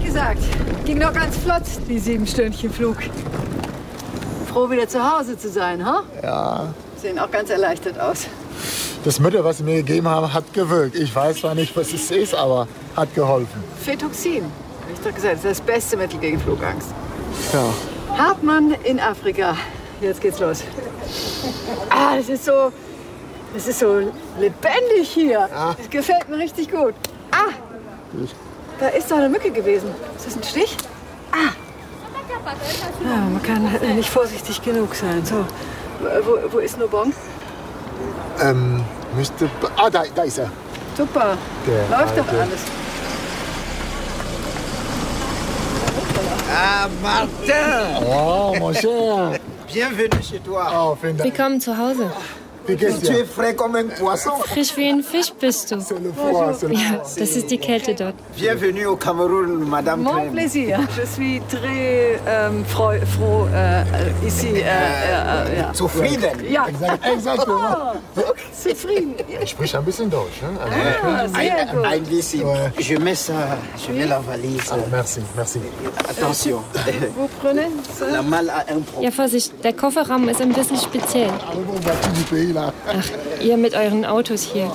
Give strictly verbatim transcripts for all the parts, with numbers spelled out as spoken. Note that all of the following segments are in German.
gesagt, ging doch ganz flott, die sieben Stündchen Flug. Froh, wieder zu Hause zu sein, ha? Ja. Sehen auch ganz erleichtert aus. Das Mittel, was Sie mir gegeben haben, hat gewirkt. Ich weiß zwar nicht, was es ist, aber hat geholfen. Fetoxin, hab ich doch gesagt, das ist das beste Mittel gegen Flugangst. Ja. Hartmann in Afrika. Jetzt geht's los. Ah, das ist so, das ist so lebendig hier. Ja. Das gefällt mir richtig gut. Ah, da ist doch eine Mücke gewesen. Ist das ein Stich? Ah. Ja, man kann nicht vorsichtig genug sein. So, wo, wo ist Nobong? Ähm, müsste... Ah, da, da ist er. Super. Der Läuft doch Alte. alles. Ah, Martin! Oh, mon cher. Bienvenue chez toi. Oh, vielen Dank. Willkommen zu Hause. Wie geht's Tu dir? es frais comme un poisson. Frisch wie ein Fisch bist du. C'est le froid, c'est le Ja, froid. das ist die Kälte dort. Bienvenue au Cameroun, Madame Mon Prem. plaisir. Je suis très ähm, froh, froh äh, äh, ici. Äh, äh, äh, ja. Zufrieden. Ja. Exakt, exakt. Zufrieden. Ich spreche ein bisschen Deutsch. Ne? Also, Ja, sehr Ein, gut. ein bisschen. Ouais. Je mets ça, je mets la valise. Ah, merci, merci. Attention. Vous prenez ça? La malle a un problème. Ja, Vorsicht, der Kofferraum ist ein bisschen speziell. Alors, bon, bah, tout du pays, là. Ach, ihr mit euren Autos hier.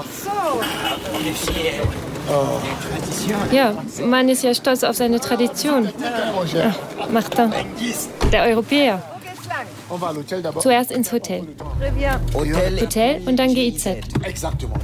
Ja, man ist ja stolz auf seine Tradition. Mon cher. Ach, Martin, der Europäer. On va à l'hôtel d'abord. Zuerst ins Hotel. Très bien. Hôtel. Hotel und dann G I Z. Exactement.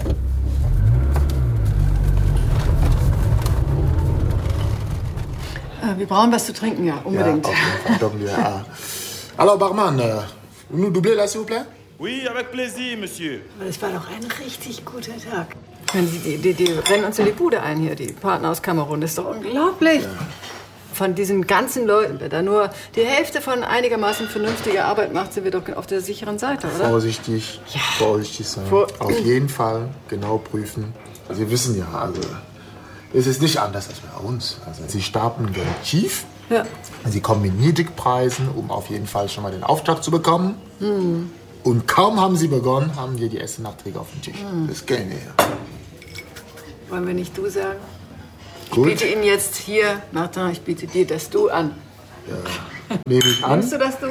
Äh, Wir brauchen was zu trinken, ja, unbedingt. Ja, okay, donc, ja. Alors, Barman, euh, vous nous doublez là, s'il vous plaît? Oui, avec plaisir, monsieur. Aber das war doch ein richtig guter Tag. Die, die, die, die rennen uns in die Bude ein hier, die Partner aus Kamerun. Das ist doch unglaublich. Von diesen ganzen Leuten, wer da nur die Hälfte von einigermaßen vernünftiger Arbeit macht, sind wir doch auf der sicheren Seite, oder? Vorsichtig, vorsichtig sein. Vor- Auf jeden Fall genau prüfen. Also, wir wissen ja, also, es ist nicht anders als bei uns. Also, sie starten Geld tief. Ja. Sie kommen mit Niedrigpreisen, um auf jeden Fall schon mal den Auftrag zu bekommen. Und kaum haben sie begonnen, haben wir die ersten Nachträge auf dem Tisch. Das kennen wir ja. Wollen wir nicht du sagen? Ich Gut, biete Ihnen jetzt hier, Martin, ich biete dir das Du an. nehme ich an. Nimmst du das Du?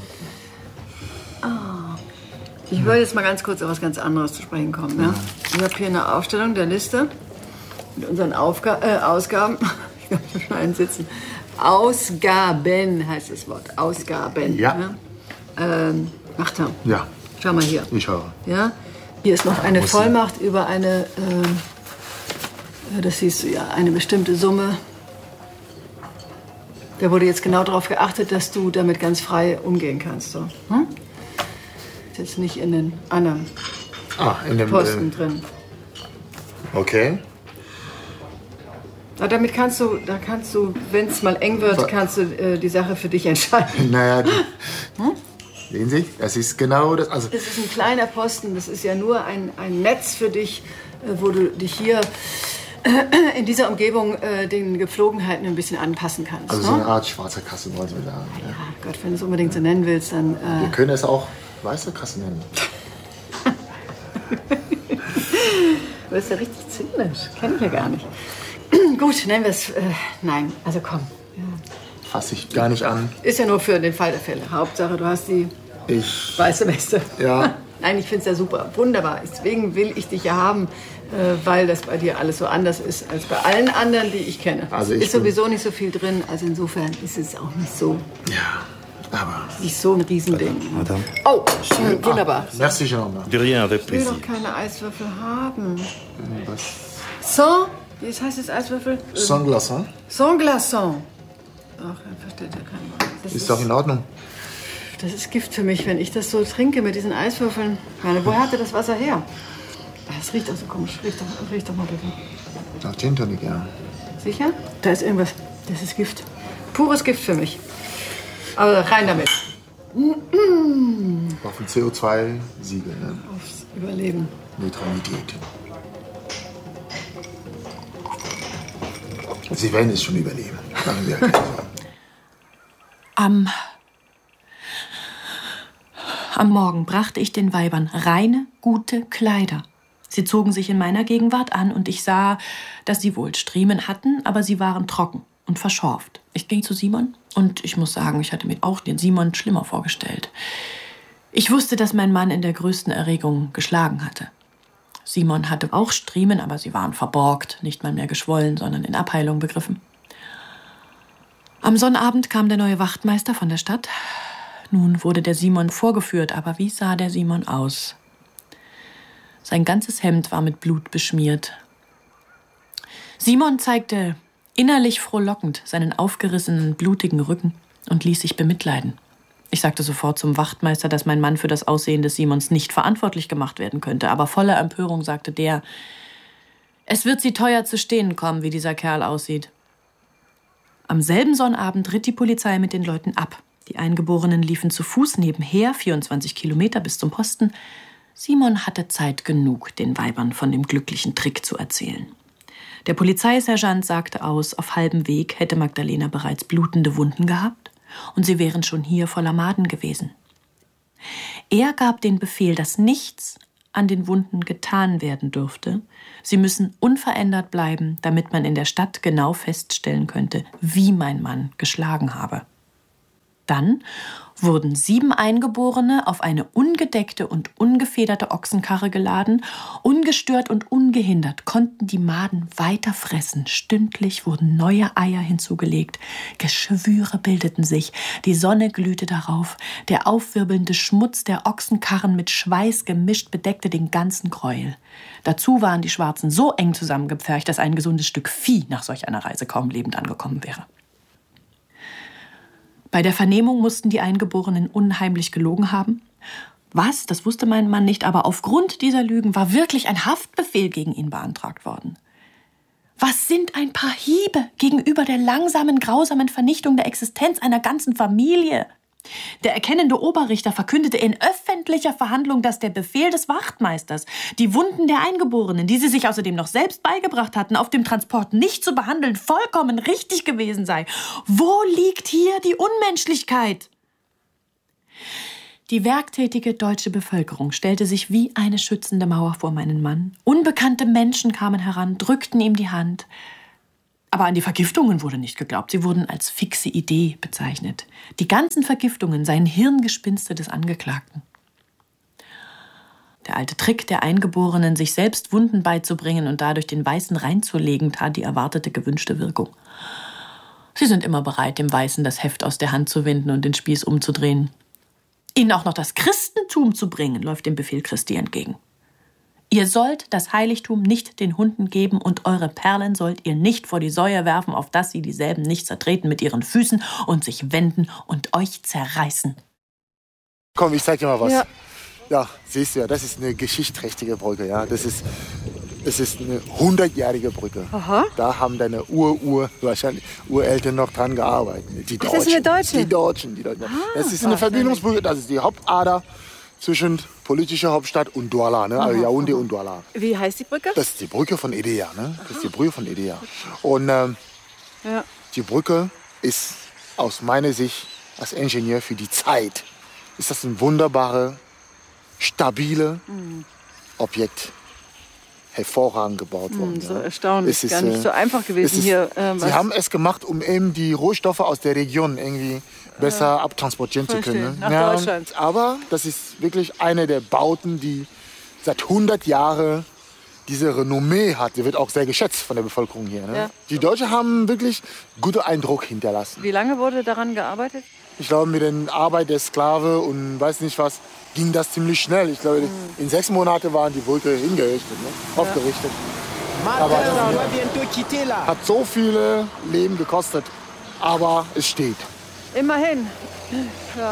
Ah. Ich wollte jetzt mal ganz kurz auf was ganz anderes zu sprechen kommen. Ja? Ich habe hier eine Aufstellung der Liste mit unseren Aufga äh, Ausgaben. Ich kann schon einsitzen. Ausgaben heißt das Wort. Ausgaben. Ja. Ähm, Martin, Ja, schau mal hier. ich höre. Ja? Hier ist noch eine Muss sie- Vollmacht über eine, ähm, ja, das siehst du ja, eine bestimmte Summe. Da wurde jetzt genau darauf geachtet, dass du damit ganz frei umgehen kannst. So. Hm? Ist jetzt nicht in den anderen Ah, in dem... Posten Äh, drin. okay. Aber damit kannst du, da kannst du, wenn es mal eng wird, kannst du äh, die Sache für dich entscheiden. Naja, die, sehen Sie, das ist genau das. Also, Das ist ein kleiner Posten, das ist ja nur ein, ein Netz für dich, äh, wo du dich hier äh, in dieser Umgebung äh, den Gepflogenheiten ein bisschen anpassen kannst. also so ne? eine Art schwarze Kasse, wollen Sie sagen. Ja. Ah, Gott, wenn du es unbedingt so nennen willst, dann... Wir Äh, können es auch weiße Kasse nennen. du bist ja richtig zynisch, kenn ich ja gar nicht. Gut, nennen wir es... Äh, nein, also komm. Ja. Fasse ich gar nicht an. Ist ja nur für den Fall der Fälle. Hauptsache, du hast die Ich... weiße Weste. Ja. Nein, ich finde es ja super, wunderbar. Deswegen will ich dich ja haben, äh, weil das bei dir alles so anders ist als bei allen anderen, die ich kenne. Also Es ich ist bin- sowieso nicht so viel drin, also insofern ist es auch nicht so, Ja, aber... nicht so ein Riesending. Madame. Oh, schön, wunderbar. Merci, Jean-Marc. De rien, avec Ich will plaisir. doch keine Eiswürfel haben. Was? Sans, wie heißt das Eiswürfel? Sans glaçon? Sans glaçon. Ach, dann versteht ja kein Wort. Das Ist doch in Ordnung. Das ist Gift für mich, wenn ich das so trinke mit diesen Eiswürfeln. Meine, woher hatte das Wasser her? Das riecht auch so komisch. Riech doch, riech doch mal bitte. Nach Gin Tonic, ja. Sicher? Da ist irgendwas. Das ist Gift. Pures Gift für mich. Aber rein damit. Auf dem C O zwei Siegel, ne? Aufs Überleben. Neutralität. Sie werden es schon überleben. Machen Sie ja keine Sorgen. Am, am Morgen brachte ich den Weibern reine, gute Kleider. Sie zogen sich in meiner Gegenwart an und ich sah, dass sie wohl Striemen hatten, aber sie waren trocken und verschorft. Ich ging zu Simon und ich muss sagen, ich hatte mir auch den Simon schlimmer vorgestellt. Ich wusste, dass mein Mann in der größten Erregung geschlagen hatte. Simon hatte auch Striemen, aber sie waren verborgt, nicht mal mehr geschwollen, sondern in Abheilung begriffen. Am Sonnabend kam der neue Wachtmeister von der Stadt. Nun wurde der Simon vorgeführt, aber wie sah der Simon aus? Sein ganzes Hemd war mit Blut beschmiert. Simon zeigte innerlich frohlockend seinen aufgerissenen, blutigen Rücken und ließ sich bemitleiden. Ich sagte sofort zum Wachtmeister, dass mein Mann für das Aussehen des Simons nicht verantwortlich gemacht werden könnte. Aber voller Empörung sagte der, es wird sie teuer zu stehen kommen, wie dieser Kerl aussieht. Am selben Sonnabend ritt die Polizei mit den Leuten ab. Die Eingeborenen liefen zu Fuß nebenher, vierundzwanzig Kilometer bis zum Posten. Simon hatte Zeit genug, den Weibern von dem glücklichen Trick zu erzählen. Der Polizeisergeant sagte aus, auf halbem Weg hätte Magdalena bereits blutende Wunden gehabt und sie wären schon hier voller Maden gewesen. Er gab den Befehl, dass nichts an den Wunden getan werden dürfte. Sie müssen unverändert bleiben, damit man in der Stadt genau feststellen könnte, wie mein Mann geschlagen habe. Dann wurden sieben Eingeborene auf eine ungedeckte und ungefederte Ochsenkarre geladen. Ungestört und ungehindert konnten die Maden weiter fressen. Stündlich wurden neue Eier hinzugelegt. Geschwüre bildeten sich. Die Sonne glühte darauf. Der aufwirbelnde Schmutz der Ochsenkarren mit Schweiß gemischt bedeckte den ganzen Gräuel. Dazu waren die Schwarzen so eng zusammengepfercht, dass ein gesundes Stück Vieh nach solch einer Reise kaum lebend angekommen wäre. Bei der Vernehmung mussten die Eingeborenen unheimlich gelogen haben. Was, das wusste mein Mann nicht, aber aufgrund dieser Lügen war wirklich ein Haftbefehl gegen ihn beantragt worden. Was sind ein paar Hiebe gegenüber der langsamen, grausamen Vernichtung der Existenz einer ganzen Familie? Der erkennende Oberrichter verkündete in öffentlicher Verhandlung, dass der Befehl des Wachtmeisters, die Wunden der Eingeborenen, die sie sich außerdem noch selbst beigebracht hatten, auf dem Transport nicht zu behandeln, vollkommen richtig gewesen sei. Wo liegt hier die Unmenschlichkeit? Die werktätige deutsche Bevölkerung stellte sich wie eine schützende Mauer vor meinen Mann. Unbekannte Menschen kamen heran, drückten ihm die Hand. Aber an die Vergiftungen wurde nicht geglaubt. Sie wurden als fixe Idee bezeichnet. Die ganzen Vergiftungen seien Hirngespinste des Angeklagten. Der alte Trick der Eingeborenen, sich selbst Wunden beizubringen und dadurch den Weißen reinzulegen, tat die erwartete, gewünschte Wirkung. Sie sind immer bereit, dem Weißen das Heft aus der Hand zu winden und den Spieß umzudrehen. Ihnen auch noch das Christentum zu bringen, läuft dem Befehl Christi entgegen. Ihr sollt das Heiligtum nicht den Hunden geben und eure Perlen sollt ihr nicht vor die Säue werfen, auf dass sie dieselben nicht zertreten mit ihren Füßen und sich wenden und euch zerreißen. Komm, ich zeig dir mal was. Ja. Ja, siehst du ja, das ist eine geschichtsträchtige Brücke. Ja. Das ist, das ist eine hundertjährige Brücke. Aha. Da haben deine Ur-Ur, wahrscheinlich Ureltern noch dran gearbeitet. Die Deutschen. Das ist eine Deutsche? Die Deutschen. Die Deutschen. Ah, das ist eine Verbindungsbrücke, das ist die Hauptader zwischen politischer Hauptstadt und Douala, ne? Also Yaoundé und Douala. Wie heißt die Brücke? Das ist die Brücke von Edea, ne? Das ist die Brücke von Edea. Und ähm, Ja. die Brücke ist aus meiner Sicht als Ingenieur für die Zeit, ist das ein wunderbares, stabile Objekt. Hervorragend gebaut worden. Mm, so ja. erstaunlich, Es ist, gar nicht so einfach gewesen ist, hier. Äh, Sie was- haben es gemacht, um eben die Rohstoffe aus der Region irgendwie besser abtransportieren zu verstehe. können. Nach Ja, Deutschland. aber das ist wirklich eine der Bauten, die seit hundert Jahren diese Renommee hat. Die wird auch sehr geschätzt von der Bevölkerung hier. Ne? Ja. Die Deutschen haben wirklich guten Eindruck hinterlassen. Wie lange wurde daran gearbeitet? Ich glaube, mit der Arbeit der Sklave und weiß nicht was, ging das ziemlich schnell. Ich glaube, in sechs Monaten waren die Brücke hingerichtet, ne? Aufgerichtet. Aber Martin, das on va bientôt quitter là. hat so viele Leben gekostet. Aber es steht. Immerhin. Ja.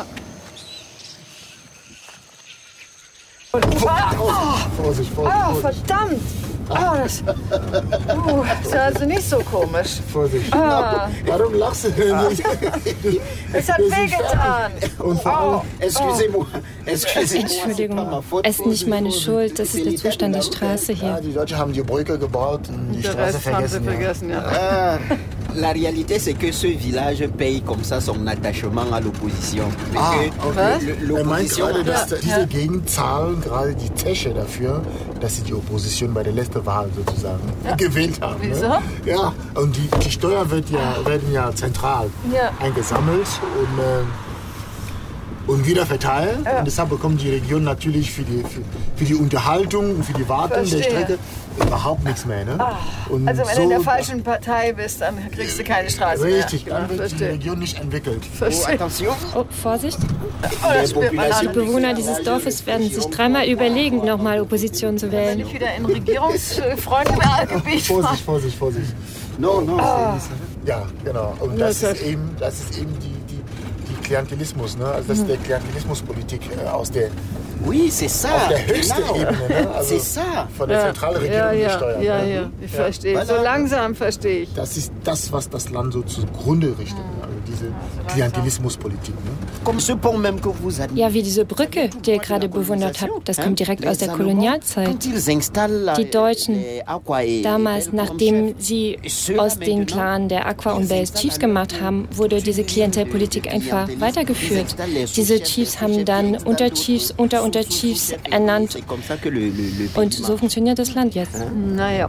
Vorsicht, Vorsicht, Oh, Vorsicht. verdammt! Oh, das, uh, das ist also nicht so komisch. Vorsicht. Ah. Warum lachst du denn nicht? Es hat wehgetan. Und vor allem, Excusez-moi. Excusez-moi. Entschuldigung, es ist nicht meine Schuld, das ist der Zustand der Straße ja, hier. die Deutschen haben die Brücke gebaut und die Der Straße Rest haben sie vergessen. Ja. vergessen, ja. Ah, la réalité, c'est que ce village paye comme ça son attachement à l'opposition. Ah, okay. Le, er meint l'opposition... gerade, dass Ja. diese Ja. Gegend zahlen gerade die Zeche dafür, dass sie die Opposition bei der letzten Wahl sozusagen gewählt haben. Wieso? Ne? Ja, und die, die Steuern wird ja, werden ja zentral Ja. eingesammelt und, äh, und wieder verteilt. Ja. Und deshalb bekommt die Region natürlich für die, für, für die Unterhaltung und für die Wartung Verstehe. der Strecke überhaupt nichts mehr. Ne? Und Also wenn so, du in der falschen Partei bist, dann kriegst du keine Straße mehr. Richtig, dann Ja, wird die verstehe. Region nicht entwickelt. Oh, Verstehe. attention, Oh, Vorsicht. Oh, das spürt man Die an. Bewohner dieses Dorfes werden sich dreimal überlegen, nochmal Opposition zu Wenn wählen. ich wieder in regierungsfreundliches Gebiet Vorsicht, fahre. Vorsicht, Vorsicht. non, non, Ah. c'est- Ja, genau. Und Ja, das das- ist eben, das ist eben die, die, die Klientelismus, ne? Also das ist der Klientelismuspolitik äh, aus der, oui, c'est ça. auf der höchsten Genau. Ebene, ne? Also C'est ça. von der Zentralregierung ja, ja, gesteuert. ja, ne? ja, ich verstehe. So Voilà. langsam verstehe ich. Das ist das, was das Land so zugrunde richtet. Also diese Klientelismuspolitik. Ne? Comme ce pont même que vous admirez. Ja, wie diese Brücke, die ihr gerade bewundert habt. Das kommt direkt aus der Kolonialzeit. Die Deutschen, damals, nachdem sie aus den Clans der Aqua und Bells Chiefs gemacht haben, wurde diese Klientelpolitik einfach weitergeführt. Diese Chiefs haben dann Unterchiefs, unter Unterchiefs ernannt und so funktioniert das Land jetzt. Naja.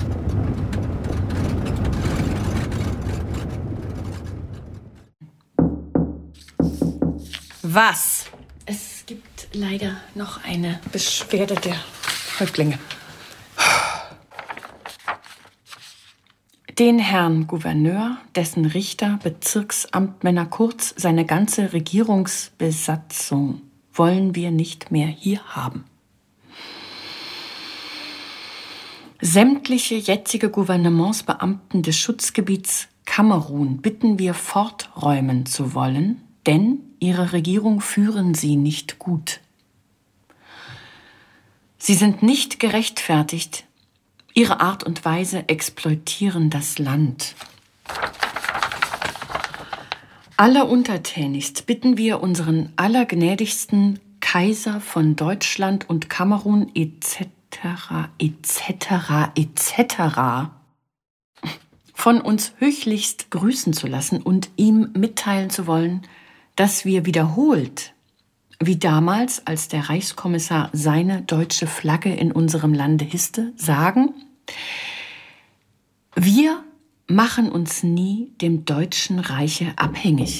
Was? Es gibt leider noch eine Beschwerde der Häuptlinge. Den Herrn Gouverneur, dessen Richter, Bezirksamtmänner, kurz seine ganze Regierungsbesatzung wollen wir nicht mehr hier haben. Sämtliche jetzige Gouvernementsbeamten des Schutzgebiets Kamerun bitten wir forträumen zu wollen, denn ihre Regierung führen sie nicht gut. Sie sind nicht gerechtfertigt. Ihre Art und Weise exploitieren das Land. Alleruntertänigst bitten wir unseren allergnädigsten Kaiser von Deutschland und Kamerun et cetera et cetera et cetera von uns höchlichst grüßen zu lassen und ihm mitteilen zu wollen, dass wir wiederholt, wie damals, als der Reichskommissar seine deutsche Flagge in unserem Lande hisste, sagen: Wir machen uns nie dem Deutschen Reiche abhängig.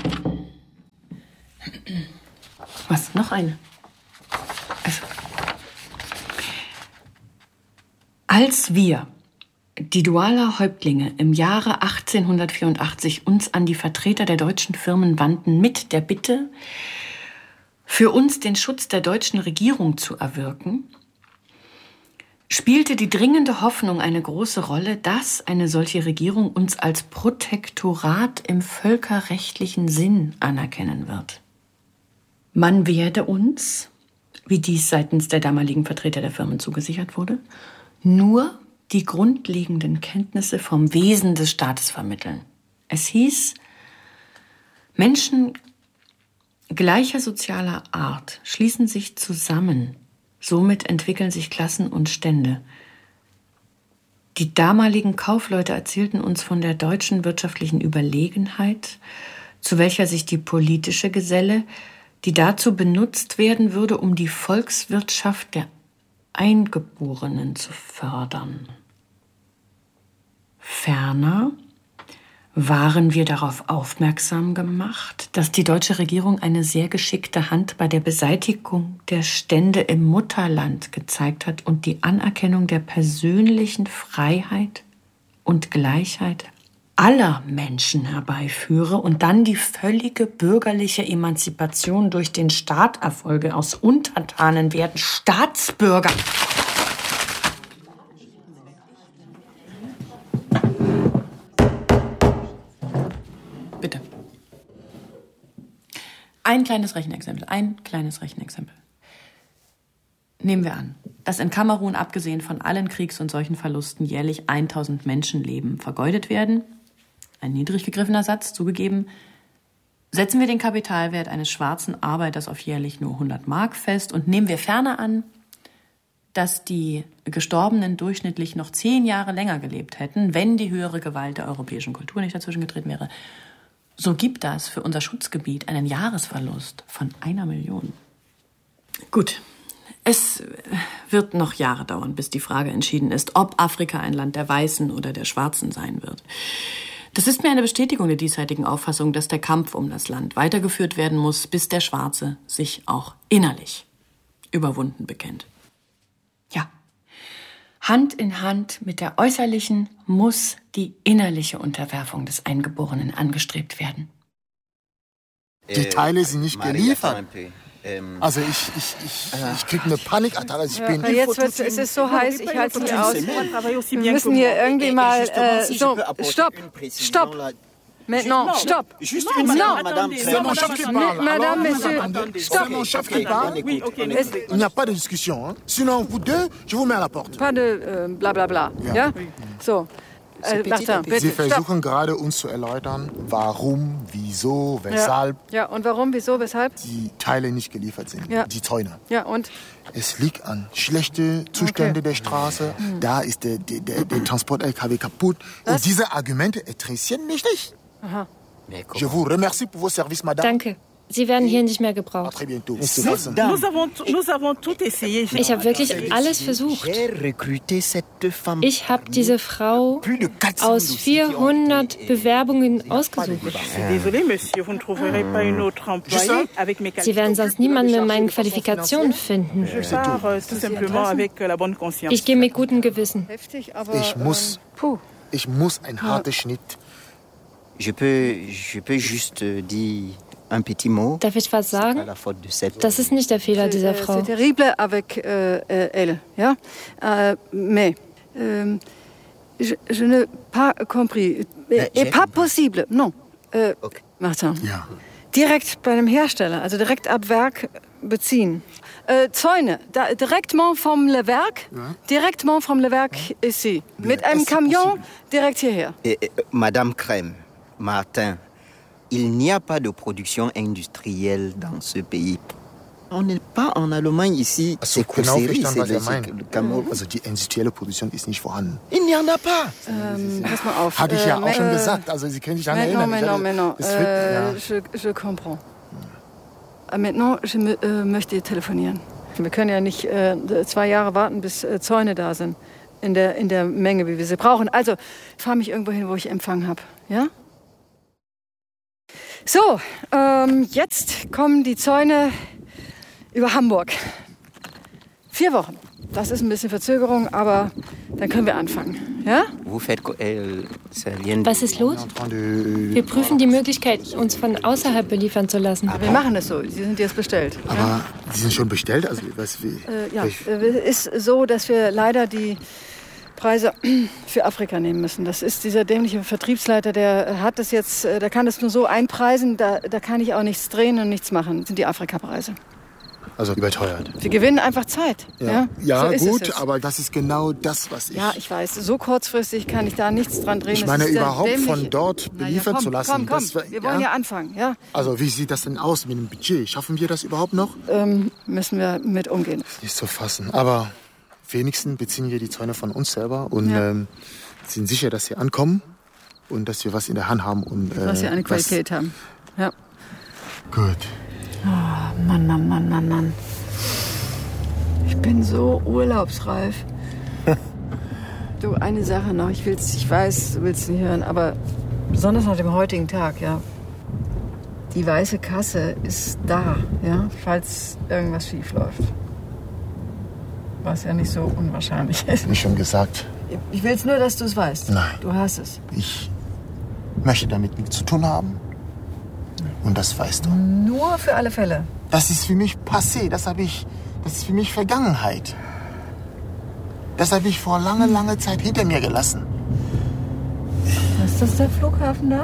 Was? Noch eine? Also, als wir, die Doualer Häuptlinge, im Jahre achtzehnhundertvierundachtzig uns an die Vertreter der deutschen Firmen wandten mit der Bitte, für uns den Schutz der deutschen Regierung zu erwirken, spielte die dringende Hoffnung eine große Rolle, dass eine solche Regierung uns als Protektorat im völkerrechtlichen Sinn anerkennen wird. Man werde uns, wie dies seitens der damaligen Vertreter der Firmen zugesichert wurde, nur die grundlegenden Kenntnisse vom Wesen des Staates vermitteln. Es hieß, Menschen gleicher sozialer Art schließen sich zusammen. Somit entwickeln sich Klassen und Stände. Die damaligen Kaufleute erzählten uns von der deutschen wirtschaftlichen Überlegenheit, zu welcher sich die politische geselle, die dazu benutzt werden würde, um die Volkswirtschaft der Eingeborenen zu fördern. Ferner waren wir darauf aufmerksam gemacht, dass die deutsche Regierung eine sehr geschickte Hand bei der Beseitigung der Stände im Mutterland gezeigt hat und die Anerkennung der persönlichen Freiheit und Gleichheit aller Menschen herbeiführe und dann die völlige bürgerliche Emanzipation durch den Staat erfolge. Aus Untertanen werden Staatsbürger. Bitte. Ein kleines Rechenexempel, ein kleines Rechenexempel. Nehmen wir an, dass in Kamerun abgesehen von allen Kriegs- und Seuchenverlusten jährlich tausend Menschenleben vergeudet werden. Ein niedrig gegriffener Satz, zugegeben. Setzen wir den Kapitalwert eines schwarzen Arbeiters auf jährlich nur hundert Mark fest und nehmen wir ferner an, dass die Gestorbenen durchschnittlich noch zehn Jahre länger gelebt hätten, wenn die höhere Gewalt der europäischen Kultur nicht dazwischen getreten wäre. So gibt das für unser Schutzgebiet einen Jahresverlust von einer Million. Gut, es wird noch Jahre dauern, bis die Frage entschieden ist, ob Afrika ein Land der Weißen oder der Schwarzen sein wird. Das ist mir eine Bestätigung der diesseitigen Auffassung, dass der Kampf um das Land weitergeführt werden muss, bis der Schwarze sich auch innerlich überwunden bekennt. Ja, Hand in Hand mit der äußerlichen muss die innerliche Unterwerfung des Eingeborenen angestrebt werden. Die Teile sind nicht geliefert. Also ich, ich, ich, ich kriege eine Panikattacke. Also ich bin ja, jetzt wird's, es ist so heiß, ich halte es nicht aus. Wir müssen hier irgendwie mal... Äh, so, stopp, stopp. Maintenant, stop. Non, madame. C'est mon chef qui parle. Madame, monsieur, stop. C'est mon chef qui parle. Il n'y a pas de discussion. Hein. Sinon, vous deux, je vous mets à la porte. Pas de euh, blablabla. Ja? Ja? So. Äh, Martin, bitte. Sie versuchen Stop. gerade uns zu erläutern, warum, wieso, weshalb Ja. ja, und warum, wieso, weshalb? die Teile nicht geliefert sind, Ja. die Zäune. Ja, und? Es liegt an schlechten Zuständen Okay. der Straße. Hm. Da ist der, der, der, der Transport-L K W kaputt. Was? Und diese Argumente interessieren mich nicht. Aha. Je vous remercie pour vos services, madame. Danke. Sie werden hier nicht mehr À gebraucht. très bientôt. Ich habe wirklich alles versucht. Ich habe diese Frau aus vierhundert Bewerbungen ausgesucht. Sie werden sonst niemanden mit meinen Qualifikationen finden. Ich gehe mit gutem Gewissen. Heftig, aber... Ich muss, Puh. ich muss ein harter Schnitt. Je peux, je peux juste dire un petit mot. Darf ich was sagen? Das ist nicht der Fehler dieser Frau. C'est terrible avec euh, elle, ja? Euh, mais euh, je, je n'ai pas compris. Et pas possible, non. Euh, Okay. Martin. Ja. Direkt bei einem Hersteller, also direkt ab Werk beziehen. Äh, Zäune, da, directement vom Le Werk, Ja. directement vom Le Werk ici. Mit einem ist Camion possible. direkt hierher. Et, et, Madame Crème, Martin, il n'y a pas de production industrielle dans ce pays. On n'est pas en Allemagne ici. Also C'est genau Cosserie, verstanden, was c'est er le- meint. c'est le Cameroun. Also die industrielle Produktion ist nicht vorhanden. Il n'y en a pas. Ähm, pass mal auf. Hatte ich ja äh, auch schon äh, gesagt. Also Sie können sich daran Maintenant, erinnern. maintenant, Ich maintenant. hatte- es wird- Äh, je, je comprends. Äh, Maintenant, je me- äh, möchte telefonieren. Wir können ja nicht äh, zwei Jahre warten, bis äh, Zäune da sind. In der, in der Menge, wie wir sie brauchen. Also, fahr mich irgendwo hin, wo ich Empfang habe. Ja? So, ähm, jetzt kommen die Zäune über Hamburg. Vier Wochen. Das ist ein bisschen Verzögerung, aber dann können wir anfangen. Ja? Vous faites co- euh, ça vient de- Was ist los? en train de- Wir prüfen die Möglichkeit, uns von außerhalb beliefern zu lassen. Wir machen es so. Sie sind jetzt bestellt. Aber die sind schon bestellt? Also was, wie, Äh, ja, welch- äh, ist so, dass wir leider die Preise für Afrika nehmen müssen. Das ist dieser dämliche Vertriebsleiter, der hat das jetzt, äh, der kann das nur so einpreisen, da, da kann ich auch nichts drehen und nichts machen. Das sind die Afrika-Preise. also überteuert. Wir gewinnen einfach Zeit. Ja, Ja, so ist es gut, jetzt. aber das ist genau das, was ich... Ja, ich weiß, so kurzfristig kann ich da nichts dran drehen. Ich Das meine, ist der überhaupt dämliche- von dort Na ja, beliefern komm, zu lassen. Komm, komm, das war- wir wollen ja anfangen. Ja? Also wie sieht das denn aus mit dem Budget? Schaffen wir das überhaupt noch? Ähm, müssen wir mit umgehen. Nicht zu fassen. Aber wenigstens beziehen wir die Zäune von uns selber und Ja. ähm, sind sicher, dass sie ankommen und dass wir was in der Hand haben. Und, äh, Dass sie eine was- Qualität haben. Ja. Gut. Mann, Mann, Mann, Mann, Mann. Ich bin so urlaubsreif. Du, eine Sache noch. Ich will's, ich weiß, du willst nicht hören, aber besonders nach dem heutigen Tag, ja. Die weiße Kasse ist da, ja, falls irgendwas schief läuft. Was ja nicht so unwahrscheinlich ist. Wie schon gesagt, Ich will's nur, dass du es weißt. Nein. Du hast es. ich möchte damit nichts zu tun haben. Und das weißt du. Nur für alle Fälle. Das ist für mich passé. Das habe ich. Das ist für mich Vergangenheit. Das habe ich vor lange, lange Zeit hinter mir gelassen. Ist das der Flughafen da?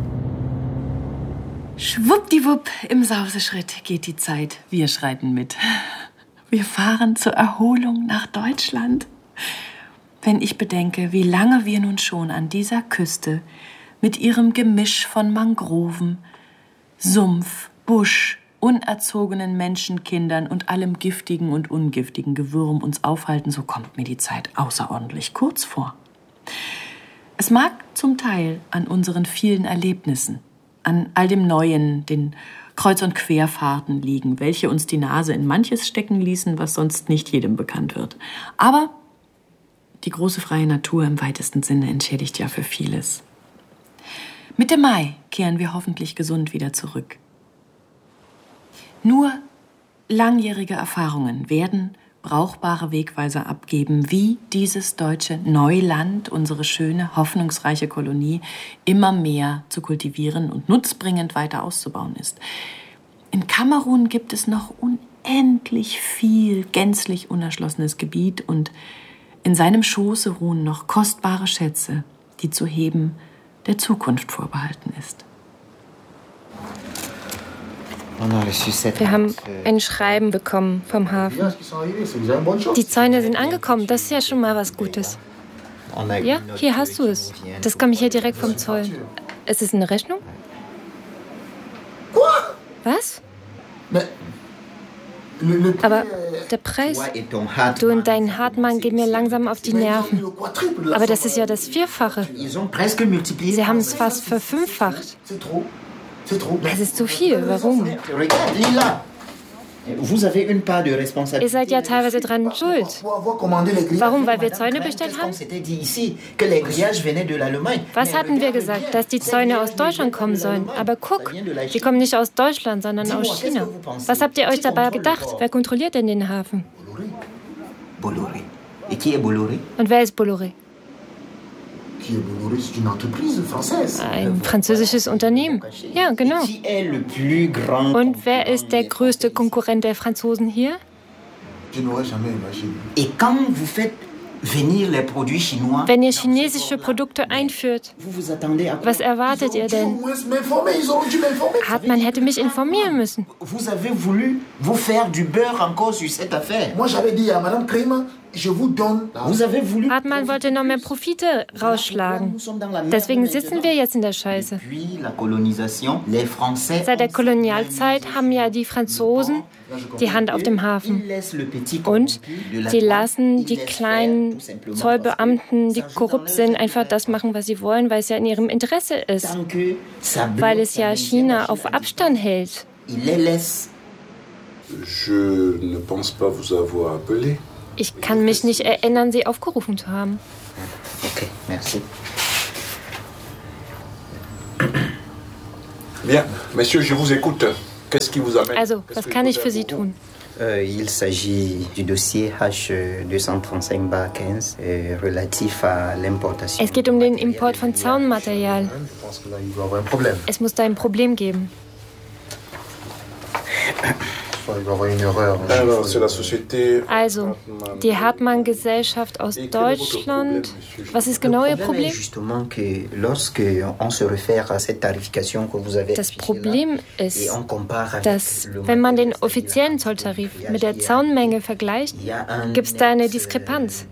Schwuppdiwupp, im Sauseschritt geht die Zeit. Wir schreiten mit. Wir fahren zur Erholung nach Deutschland. Wenn ich bedenke, wie lange wir nun schon an dieser Küste mit ihrem Gemisch von Mangroven, Sumpf, Busch, unerzogenen Menschenkindern und allem giftigen und ungiftigen Gewürm uns aufhalten, so kommt mir die Zeit außerordentlich kurz vor. Es mag zum Teil an unseren vielen Erlebnissen, an all dem Neuen, den Kreuz- und Querfahrten liegen, welche uns die Nase in manches stecken ließen, was sonst nicht jedem bekannt wird. Aber die große freie Natur im weitesten Sinne entschädigt ja für vieles. Mitte Mai kehren wir hoffentlich gesund wieder zurück. Nur langjährige Erfahrungen werden brauchbare Wegweiser abgeben, wie dieses deutsche Neuland, unsere schöne, hoffnungsreiche Kolonie, immer mehr zu kultivieren und nutzbringend weiter auszubauen ist. In Kamerun gibt es noch unendlich viel gänzlich unerschlossenes Gebiet und in seinem Schoße ruhen noch kostbare Schätze, die zu heben der Zukunft vorbehalten ist. Wir haben ein Schreiben bekommen vom Hafen. Die Zäune sind angekommen, das ist ja schon mal was Gutes. Ja, hier hast du es. Das komme ich hier direkt vom Zoll. Ist es eine Rechnung? Was? Aber der Preis, du und dein Hartmann gehen mir langsam auf die Nerven. Aber das ist ja das Vierfache. Sie haben es fast verfünffacht. Das ist zu viel. Warum? Ihr seid ja teilweise dran schuld. Warum? Weil wir Zäune bestellt haben? Was hatten wir gesagt? Dass die Zäune aus Deutschland kommen sollen. Aber guck, die kommen nicht aus Deutschland, sondern aus China. Was habt ihr euch dabei gedacht? Wer kontrolliert denn den Hafen? Und wer ist Bolloré? Ein französisches Unternehmen. Ja, genau. Und wer ist der größte Konkurrent der Franzosen hier? Wenn ihr chinesische Produkte einführt, was erwartet ihr denn? Hartmann hätte mich informieren müssen. Hartmann wollte noch mehr Profite rausschlagen. Deswegen sitzen wir jetzt in der Scheiße. Seit der Kolonialzeit haben ja die Franzosen die Hand auf dem Hafen. Und sie lassen die kleinen Zollbeamten, die korrupt sind, einfach das machen, was sie wollen, weil es ja in ihrem Interesse ist. Weil es ja China auf Abstand hält. Ich kann mich nicht erinnern, Sie aufgerufen zu haben. Okay, merci. Bien, Monsieur, je vous écoute. Qu'est-ce qui vous amène? Also, was kann ich für Sie tun? Euh, il s'agit du dossier H deux cent trente-cinq barre quinze euh, relatif à l'importation. Es geht um den Import von Zaunmaterial. Es muss da ein Problem geben. Also, die Hartmann-Gesellschaft aus Deutschland. Was ist genau Ihr Problem? Das Problem ist, dass, wenn man den offiziellen Zolltarif mit der Zaunmenge vergleicht, gibt es da eine Diskrepanz.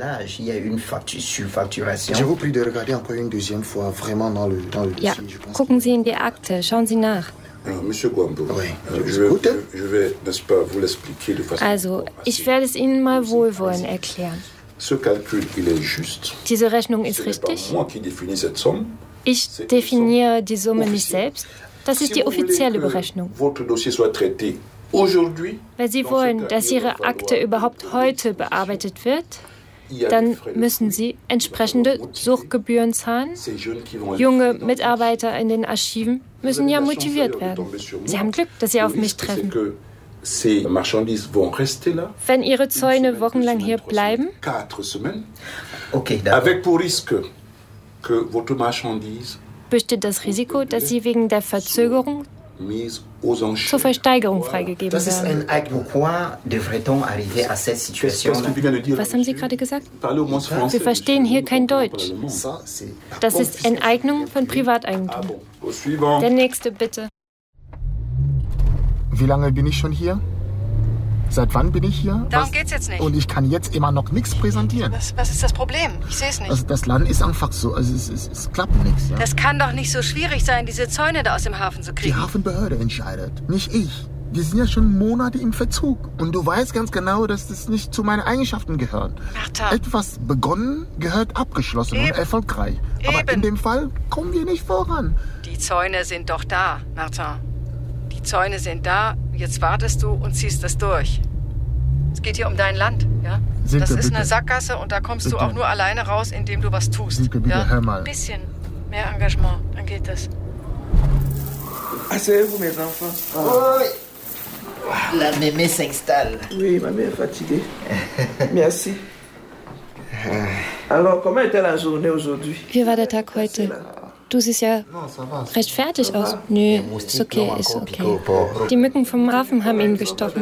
Ja, gucken Sie in die Akte, schauen Sie nach. Also, ich werde es Ihnen mal wohlwollend erklären. Diese Rechnung ist richtig. Ich definiere die Summe nicht selbst. Das ist die offizielle Berechnung. Wenn Sie wollen, dass Ihre Akte überhaupt heute bearbeitet wird, dann müssen Sie entsprechende Suchgebühren zahlen. Junge Mitarbeiter in den Archiven müssen ja motiviert werden. Sie haben Glück, dass Sie auf mich treffen. Wenn Ihre Zäune wochenlang hier bleiben, besteht das Risiko, dass Sie wegen der Verzögerung zur Versteigerung freigegeben werden. Was haben Sie gerade gesagt? Wir verstehen hier kein Deutsch. Das ist Enteignung von Privateigentum. Der nächste, bitte. Wie lange bin ich schon hier? Seit wann bin ich hier? Darum geht's jetzt nicht. Und ich kann jetzt immer noch nichts präsentieren. Was, was ist das Problem? Ich sehe es nicht. Also das Land ist einfach so, also es, es, es klappt nichts. Ja? Das kann doch nicht so schwierig sein, diese Zäune da aus dem Hafen zu kriegen. Die Hafenbehörde entscheidet, nicht ich. Wir sind ja schon Monate im Verzug. Und du weißt ganz genau, dass das nicht zu meinen Eigenschaften gehört. Martha. Etwas begonnen gehört abgeschlossen Eben. und erfolgreich. Aber Eben. in dem Fall kommen wir nicht voran. Die Zäune sind doch da, Martin. Die Zäune sind da, jetzt wartest du und ziehst das durch. Es geht hier um dein Land, ja? Silke, das ist bitte. eine Sackgasse und da kommst Bitte. du auch nur alleine raus, indem du was tust. Silke, bitte, ja? hör mal. Ein bisschen mehr Engagement, dann geht das. Asseyez-vous, mes enfants. Oui. La mémé s'installe. Oui, ma mère est fatiguée. Merci. Alors, comment était la journée aujourd'hui? Wie war der Tag heute? Du siehst ja recht fertig aus. Nö, ist okay, ist okay. Die Mücken vom Hafen haben ihn gestochen.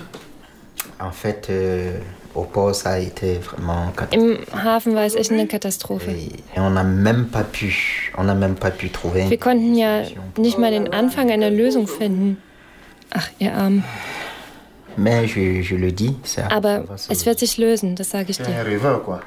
En fait, euh, au port, ça a été vraiment Im Hafen war es echt eine Katastrophe. Et on n'a même pas pu, on n'a même pas pu trouver. Wir konnten ja nicht mal den Anfang einer Lösung finden. Ach, ihr Armen. Mais je, je le dis, ça. Aber es wird sich lösen, das sage ich C'est un dir. rêveur, quoi.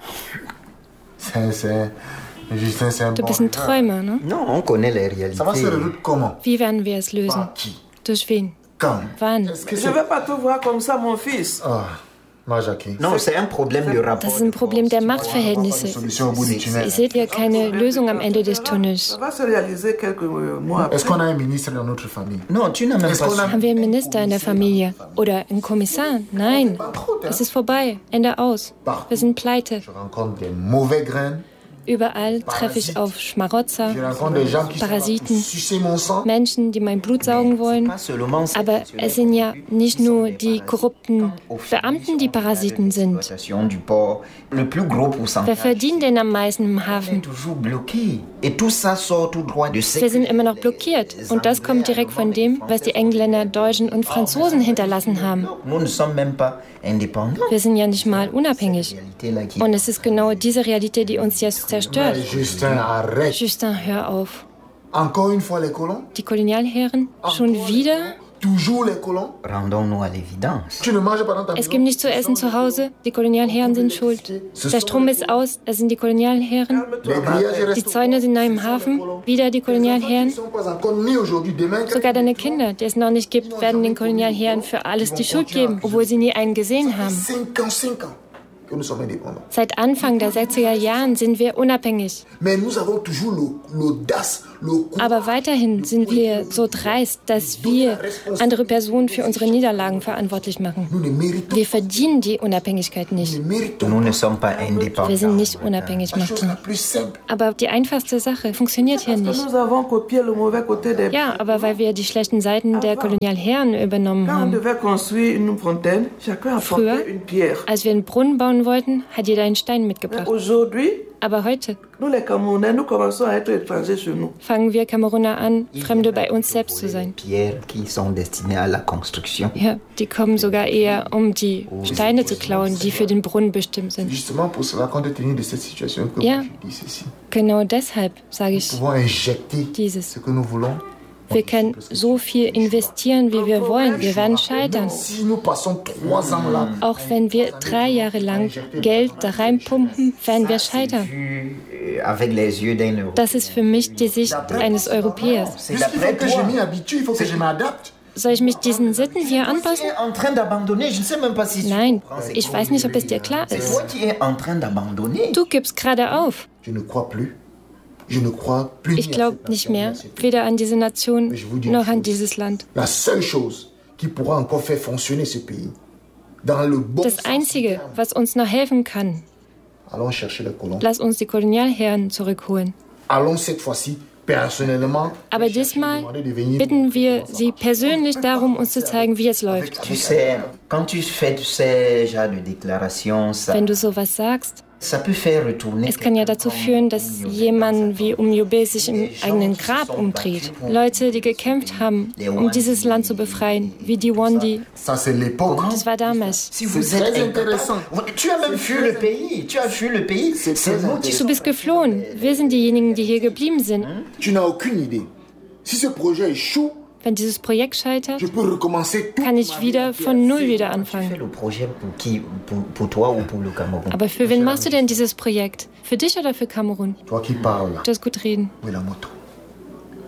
C'est, c'est, Justin, c'est un Du bon bist ein rêveur. Träumer, ne? Non, on connaît les réalités. Ça va se résoudre comment? Wie werden wir es lösen? Par qui? Durch wen? Quand? Wann? Est-ce que Je c'est... ne vais pas tout voir comme ça, mon fils. Ah, moi, Jackie. Non, c'est un problème de rapport. Das ist ein Problem der Machtverhältnisse. Solution au bout du tunnel. Ihr seht ja keine Lösung am Ende des Tunnels. Ça va se réaliser quelques euh, mois après. Est-ce qu'on a un ministre dans notre famille? Non, tu n'as même Est-ce pas qu'on a... su. Haben wir einen Minister in der Familie? Oder einen Kommissar? Nein. Es ist vorbei. Ende aus. Wir sind pleite. Je rencontre des mauvais grains. Überall treffe ich auf Schmarotzer, Je rencontre des gens qui sont là pour Parasiten, sucer mon sang. Menschen, die mein Blut saugen wollen. Pas seulement ces Aber es sind ja nicht nur die korrupten Beamten, die Parasiten sind. l'exploitation du port, le plus gros Wer pourcentage verdient denn am meisten im est Hafen? toujours bloqué. Et tout ça sort tout droit de Wir sind immer noch blockiert. Und das kommt direkt von dem, was die Engländer, Deutschen und Franzosen hinterlassen haben. Nous ne sommes même pas indépendants. Wir sind ja nicht mal unabhängig. Réalité là qui- Und es ist genau diese Realität, die uns jetzt zerstört. Justin, arrête. Justin, hör auf. Encore une fois les colons? Die Kolonialherren? Schon wieder? Toujours les colons? Rendons-nous à l'évidence. Tu ne manges pas dans ta Es maison? gibt nichts zu essen zu Hause. Die Kolonialherren sind schuld. Der Strom ist aus. Es sind die Kolonialherren. Les grillages Die restent Zäune sind neu im Hafen. Wieder die Ils Kolonialherren. ne sont pas encore nés aujourd'hui. Demain, Sogar deine Kinder, die es noch nicht gibt, werden den Kolonialherren für alles die Schuld geben, obwohl sie nie einen gesehen haben. cinq ans, cinq ans que nous sommes indépendants. Seit Anfang der sechziger Jahren sind wir unabhängig. Mais nous avons toujours le- l'audace, le courage. Aber weiterhin sind wir so dreist, dass wir andere Personen für unsere Niederlagen verantwortlich machen. Nous ne méritons, Wir verdienen die Unabhängigkeit nicht. ne méritons Nous pas. ne sommes pas Wir indépendants. sind nicht unabhängig, La chose la Martin. plus simple. Aber die einfachste Sache funktioniert hier nicht. Nous avons copié le mauvais côté des... Ja, aber weil wir die schlechten Seiten der Kolonialherren übernommen Quand on haben. devait construire une fontaine, chacun apportait Früher, une pierre. als wir einen Brunnen bauen wollten, hat jeder einen Stein mitgebracht. Aujourd'hui, Aber heute nous les Camerounais, nous commençons à être étrangers chez nous. fangen wir Kameruner an, Fremde bei uns selbst zu sein. Pierres qui sont destinées à la construction. Ja, die kommen sogar eher, um die Steine zu klauen, die für den Brunnen bestimmt sind. Justement pour cela, compte tenu de cette situation que Ja. je dis ceci, Genau deshalb sage ich nous pouvons injecter dieses. ce que nous voulons. Wir können so viel investieren, wie wir wollen. Wir werden scheitern. Si nous passons trois ans là, Auch wenn wir drei Jahre lang Geld da reinpumpen, werden wir scheitern. Vu, euh, avec les yeux d'un Européen. Das ist für mich die Sicht eines Europäers. C'est puisqu'il d'après faut que je toi. m'y habitue, il faut que je m'adapte. Soll ich mich diesen Sitten hier Tu anpassen? es en train d'abandonner, je ne sais même pas si tu Nein, comprends. C'est ich weiß nicht, ob es dir klar C'est ist. toi qui es en train d'abandonner. Du gibst gerade auf. Je ne crois plus. Je ne crois plus. Ich ni à glaube cette nicht nation, mehr, ni à ce pays. weder an diese Nation noch an dieses Land. La seule chose qui pourra encore faire fonctionner ce pays, dans le bon Das sens Einzige, du terme, was uns noch helfen kann, allons chercher les colons. lass uns die Kolonialherren zurückholen. Allons cette fois-ci personnellement. Aber chercher, diesmal demander de venir bitten wir sie persönlich darum, uns zu zeigen, wie es läuft. Tu sais, quand tu fais ces genres de déclarations, ça, Wenn du sowas sagst, ça peut faire retourner. es kann ja dazu führen, dass jemand wie Umyobe sich im eigenen Grab umdreht. Leute, die gekämpft haben, um dieses Land zu befreien, wie die Wandi. Ça, c'est l'époque. Das war damals. Si vous C'est êtes très incapable- intéressant. Tu as même fui le pays. Tu as fui le pays. C'est nous qui Du bist geflohen. Wir sind diejenigen, die hier geblieben sind. Tu n'as aucune idée. Si ce projet échoue, Wenn dieses Projekt scheitert, je peux recommencer tout. kann ich wieder von Null wieder fais anfangen. le projet pour qui pour, pour toi ou pour le Cameroun. Aber für wen machst du denn dieses Projekt? Für dich oder für Kamerun? Toi qui parles là, Du hast gut reden. où est la moto?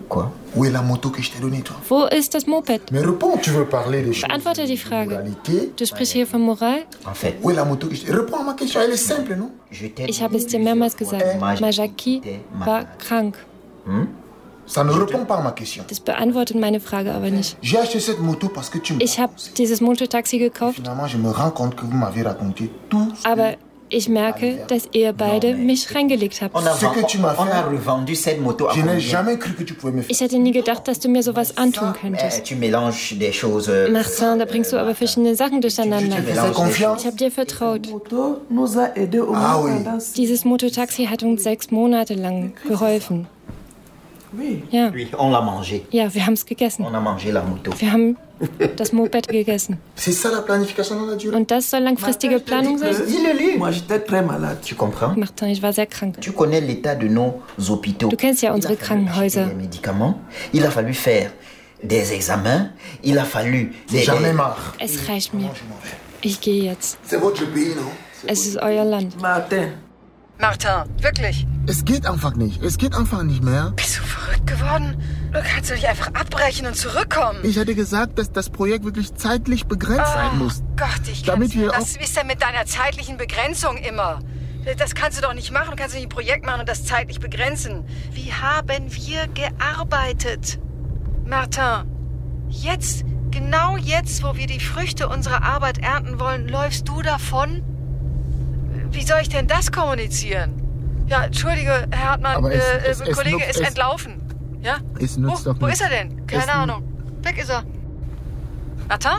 Quoi? Où est la moto que je t'ai donnée, toi? Wo ist das Moped? Mais réponds, tu veux parler des choses. Beantworte die Frage. Moralité. Du sprichst hier von Moral? En fait, Où est la moto que je t'ai... Réponds à ma question, elle est simple, non? je t'ai Ich habe es dir mehrmals gesagt. Majaki war krank. Hm? Ça ne répond pas à ma question. Das beantwortet meine Frage aber nicht. J'ai acheté cette moto parce que tu me... Ich habe dieses Mototaxi gekauft, Finalement, je me rends compte que vous m'avez raconté tout ce aber ich merke, dass ihr beide mich reingelegt habt. On a, Ce que tu m'as on a fait, revendu cette moto à je n'ai combien? jamais cru que tu pouvais me faire. Ich hätte nie gedacht, dass du mir sowas antun Eh, könntest. tu mélanges des choses. euh, Martin, da bringst du aber verschiedene Sachen durcheinander. Fais confiance. Ich habe dir vertraut. Moto nous a aidé au Ah moins oui. pendant six... Dieses Mototaxi hat uns sechs Monate lang geholfen. Oui. Ja, Oui, on l'a mangé. ja, wir haben es gegessen. On a mangé la moto. Wir haben das Moped gegessen. C'est ça la planification dans la durée. Und das soll langfristige Planung sein? Dis-le-lui. Moi, j'étais très malade. Tu comprends? Martin, ich war sehr krank. Tu connais l'état de nos hôpitaux. Du kennst ja Il a unsere fallu Krankenhäuser. acheter des médicaments. Il a fallu faire des examens. Il a fallu des... J'en ai des- marre. Es reicht mir. Ich gehe jetzt. C'est votre pays, non? Es ist euer Land. Martin, Martin, wirklich? Es geht einfach nicht. Es geht einfach nicht mehr. Bist du verrückt geworden? Du kannst doch nicht einfach abbrechen und zurückkommen. Ich hatte gesagt, dass das Projekt wirklich zeitlich begrenzt sein muss. Gott, ich Damit kann's- wir Was ist denn mit deiner zeitlichen Begrenzung immer? Das kannst du doch nicht machen. Du kannst nicht ein Projekt machen und das zeitlich begrenzen. Wie haben wir gearbeitet? Martin, jetzt, genau jetzt, wo wir die Früchte unserer Arbeit ernten wollen, läufst du davon? Wie soll ich denn das kommunizieren? Ja, entschuldige, Herr Hartmann, Aber es- äh, es- äh, es Kollege nutzt- ist es- entlaufen. Ja? Es nützt wo, doch wo nichts. ist er denn? Keine Es- Ahnung. Weg ist er. Martin?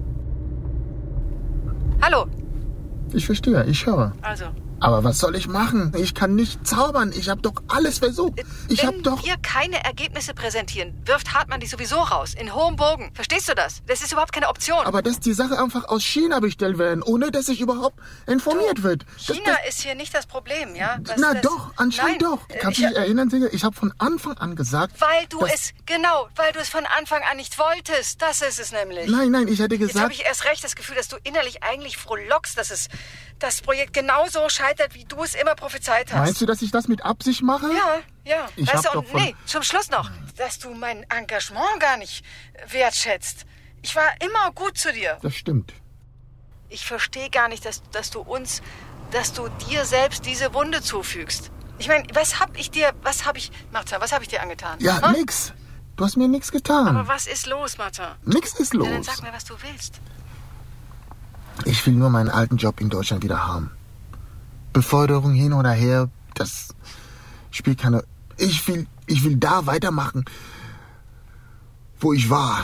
Hallo? Ich verstehe, ich höre. Also, Aber was soll ich machen? Ich kann nicht zaubern. Ich habe doch alles versucht. Ich habe wenn doch... wir keine Ergebnisse präsentieren, wirft Hartmann dich sowieso raus. In hohem Bogen. Verstehst du das? Das ist überhaupt keine Option. Aber dass die Sache einfach aus China bestellt werden, ohne dass ich überhaupt informiert wird. Das, China ist hier nicht das Problem, ja? das, Das- na das- doch, anscheinend Nein, doch. äh, Kannst ich- du dich erinnern, Digga? Ich habe von Anfang an gesagt... Weil du dass- es, genau, weil du es von Anfang an nicht wolltest. Das ist es nämlich. Nein, nein, ich hätte Jetzt habe gesagt... ich erst recht das Gefühl, dass du innerlich eigentlich frohlockst, dass es das Projekt genauso scheitert, wie du es immer prophezeit hast. Meinst du, dass ich das mit Absicht mache? Ja, ja. Ich weißt hab du, doch und von- nee, zum Schluss noch, dass du mein Engagement gar nicht wertschätzt. Ich war immer gut zu dir. Das stimmt. Ich verstehe gar nicht, dass, dass du uns, dass du dir selbst diese Wunde zufügst. Ich meine, was hab ich dir, was hab ich, Martha, was hab ich dir angetan? Ja, Ha? nix. Du hast mir nichts getan. Aber was ist los, Martha? Nix ist los. Ja, dann sag mir, was du willst. Ich will nur meinen alten Job in Deutschland wieder haben. Beförderung hin oder her, das spielt keine... Ich will, ich will da weitermachen, wo ich war.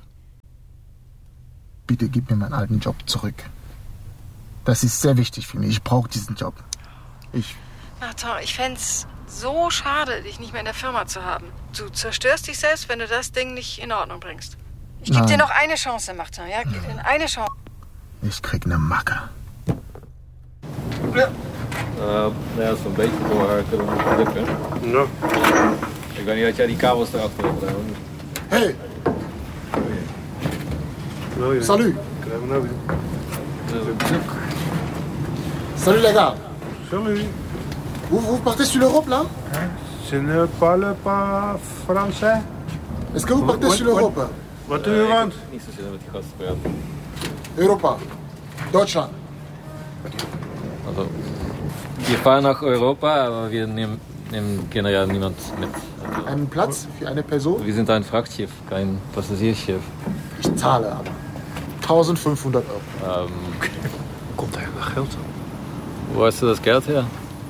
Bitte gib mir meinen alten Job zurück. Das ist sehr wichtig für mich. Ich brauche diesen Job. Ich... Martha, ich fänd's so schade, dich nicht mehr in der Firma zu haben. Du zerstörst dich selbst, wenn du das Ding nicht in Ordnung bringst. Ich gebe Nein. dir noch eine Chance, Martha, ja? Eine Chance. Ich krieg eine Macke. Uh, ja, dat is een beetje door kunnen we drukken. Ja. Ik weet niet dat jij die kabels erachter wil brengen. Hey! Salut! Salut les gars! Salut. Vous, vous partez sur l'Europe là? Je ne parle pas français. Est-ce que vous partez What- sur l'Europe? what- Wat doe je want? Niet zozeer met die gasten praten. Europa. Deutschland. Also, wir fahren nach Europa, aber wir nehmen, nehmen generell niemand mit. Also, Einen Platz für eine Person? wir sind ein Frachtschiff, kein Passagierschiff. Ich zahle aber. eintausendfünfhundert Euro. Ähm, Wo kommt eigenlijk geld? wo hast du das Geld her?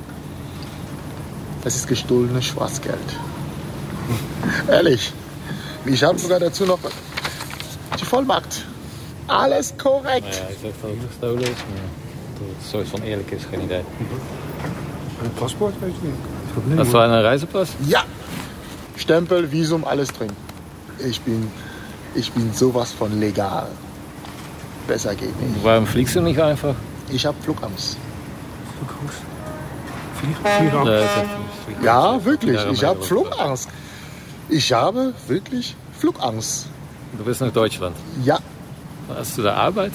Das ist gestohlenes Schwarzgeld. Ehrlich. Ich habe sogar dazu noch die Vollmacht. Alles korrekt. Nou ja, ik zeg dat het gestolen is, maar dat het soort van eerlijk is, geen idee. Een paspoort weet je niet. Das war ein Reisepass? Ja. Stempel, Visum, alles drin. Ich bin, ich bin sowas von legal. Besser geht nicht. Warum fliegst du nicht einfach? Ich habe Flugangst. Vliegangst? Ja, ich hab- Ja, wirklich. Ja, Ich mein habe Gott. Flugangst. Ich habe wirklich Flugangst. Du bist nach Deutschland. Ja. Hast du da Arbeit?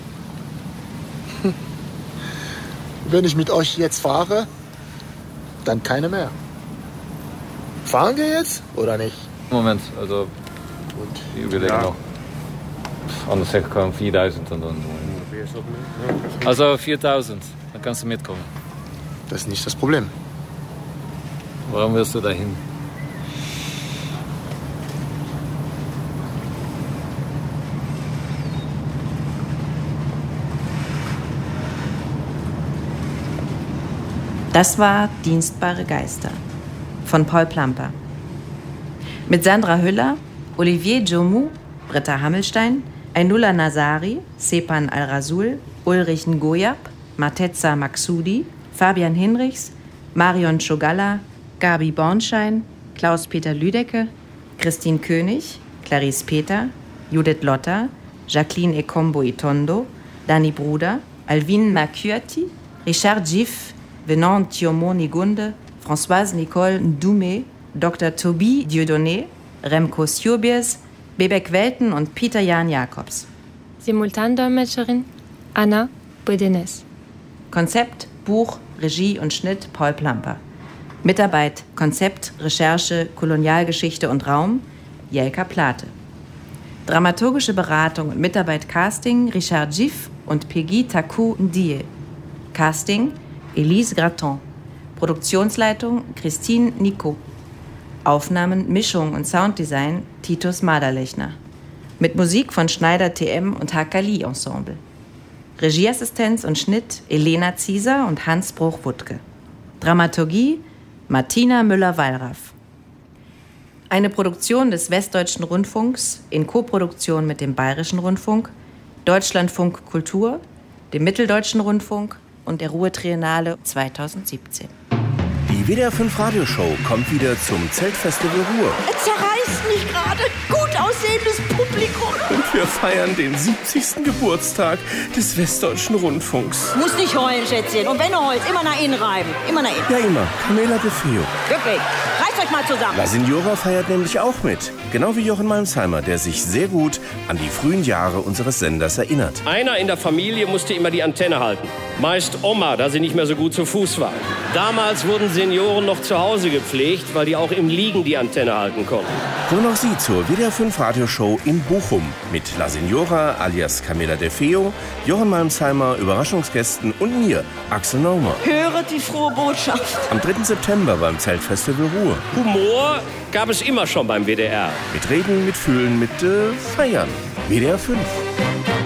Wenn ich mit euch jetzt fahre, dann keine mehr. Fahren wir jetzt oder nicht? Moment, also ich überlege ja. noch. Anders hätte ich viertausend und dann. Also viertausend, dann kannst du mitkommen. Das ist nicht das Problem. Warum willst du dahin? Das war Dienstbare Geister von Paul Plamper. Mit Sandra Hüller, Olivier Djoumou, Britta Hammelstein, Ainullah Nazari, Sepan Al-Rasul, Ulrich Ngoyap, Mateza Maksudi, Fabian Hinrichs, Marion Schogalla, Gabi Bornschein, Klaus-Peter Lüdecke, Christine König, Clarice Peter, Judith Lotter, Jacqueline Ekombo Itondo, Dani Bruder, Alvin Makuati, Richard Gif, Venant Thiomo Nigunde, Françoise Nicole Ndoumé, Doktor Toby Dieudonné, Remco Sjobiers, Bebek Welten und Peter Jan Jakobs. Simultandolmetscherin Anna Bodenes. Konzept, Buch, Regie und Schnitt Paul Plamper. Mitarbeit, Konzept, Recherche, Kolonialgeschichte und Raum Jelka Plate. Dramaturgische Beratung und Mitarbeit Casting Richard Gif und Peggy Taku Ndie. Casting Elise Graton. Produktionsleitung Christine Nico. Aufnahmen, Mischung und Sounddesign Titus Maderlechner. Mit Musik von Schneider T M und Hakali Ensemble. Regieassistenz und Schnitt Elena Zieser und Hans Bruch-Wuttke. Dramaturgie Martina Müller-Wallraff. Eine Produktion des Westdeutschen Rundfunks in Koproduktion mit dem Bayerischen Rundfunk, Deutschlandfunk Kultur, dem Mitteldeutschen Rundfunk und der Ruhr Triennale zweitausendsiebzehn. Die W D R fünf Radioshow kommt wieder zum Zeltfestival Ruhr. Es zerreißt mich gerade. Gut aussehendes Publikum. Und wir feiern den siebzigsten Geburtstag des Westdeutschen Rundfunks. Muss nicht heulen, Schätzchen. Und wenn du heulst, immer nach innen reiben. Immer nach innen. Ja, immer. Camela de Feo. Wirklich. Reißt euch mal zusammen. La Signora feiert nämlich auch mit. Genau wie Jochen Malmsheimer, der sich sehr gut an die frühen Jahre unseres Senders erinnert. Einer in der Familie musste immer die Antenne halten. Meist Oma, da sie nicht mehr so gut zu Fuß war. Damals wurden Senioren noch zu Hause gepflegt, weil die auch im Liegen die Antenne halten konnten. Kommen auch Sie zur W D R fünf Radioshow in Bochum mit La Signora alias Camela de Feo, Jochen Malmsheimer, Überraschungsgästen und mir, Axel Naumer. Höret die frohe Botschaft. Am dritten September beim Zeltfestival Ruhr. Humor gab es immer schon beim W D R. Mit Reden, mit Fühlen, mit äh, Feiern. W D R fünf.